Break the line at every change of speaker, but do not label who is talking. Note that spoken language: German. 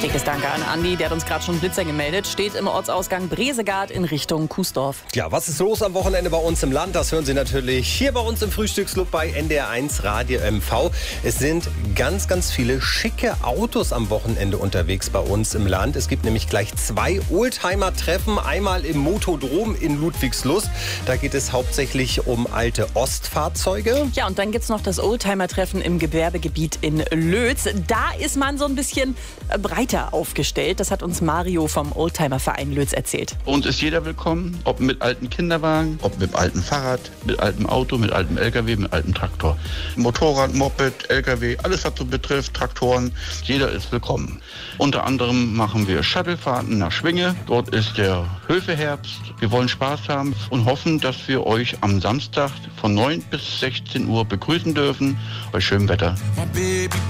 Dickes Danke an Andi, der hat uns gerade schon Blitzer gemeldet. Steht im Ortsausgang Bresegard in Richtung Kuesdorf.
Ja, was ist los am Wochenende bei uns im Land? Das hören Sie natürlich hier bei uns im Frühstücksclub bei NDR1 Radio MV. Es sind ganz, ganz viele schicke Autos am Wochenende unterwegs bei uns im Land. Es gibt nämlich gleich 2 Oldtimer-Treffen. Einmal im Motodrom in Ludwigslust. Da geht es hauptsächlich um alte Ostfahrzeuge.
Ja, und dann gibt es noch das Oldtimer-Treffen im Gewerbegebiet in Lötz. Da ist man so ein bisschen breiter aufgestellt. Das hat uns Mario vom Oldtimer-Verein Lötz erzählt.
Bei uns ist jeder willkommen, ob mit alten Kinderwagen, ob mit altem Fahrrad, mit altem Auto, mit altem LKW, mit altem Traktor. Motorrad, Moped, LKW, alles was so betrifft, Traktoren, jeder ist willkommen. Unter anderem machen wir Shuttlefahrten nach Schwinge. Dort ist der Höfeherbst. Wir wollen Spaß haben und hoffen, dass wir euch am Samstag von 9 bis 16 Uhr begrüßen dürfen bei schönem Wetter.